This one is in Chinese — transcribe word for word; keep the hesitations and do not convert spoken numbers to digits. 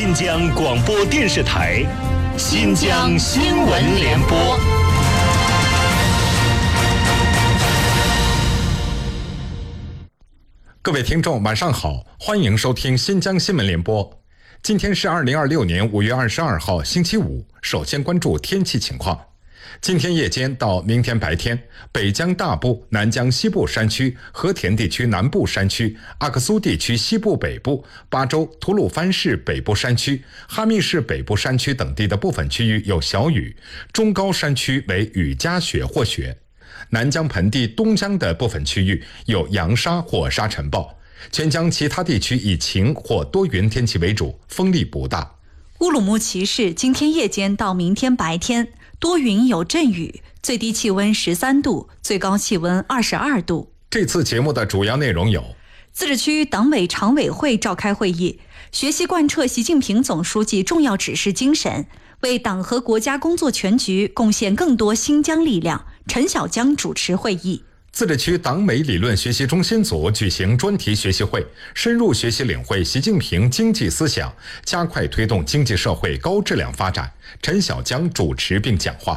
新疆广播电视台新疆新闻联播。 各位听众晚上好，欢迎收听新疆新闻联播。今天是二零二六年五月二十二号星期五，首先关注天气情况。今天夜间到明天白天，北疆大部、南疆西部山区、和田地区南部山区、阿克苏地区西部北部、巴州、吐鲁番市北部山区、哈密市北部山区等地的部分区域有小雨，中高山区为雨夹雪或雪。南疆盆地东疆的部分区域有扬沙或沙尘暴，全疆其他地区以晴或多云天气为主，风力不大。 乌鲁木齐市今天夜间到明天白天多云有阵雨，最低气温十三度，最高气温二十二度。 这次节目的主要内容有： 自治区党委常委会召开会议，学习贯彻习近平总书记重要指示精神，为党和国家工作全局贡献更多新疆力量。陈小江主持会议。 自治区党委理论学习中心组举行专题学习会，深入学习领会习近平经济思想，加快推动经济社会高质量发展。陈小江主持并讲话。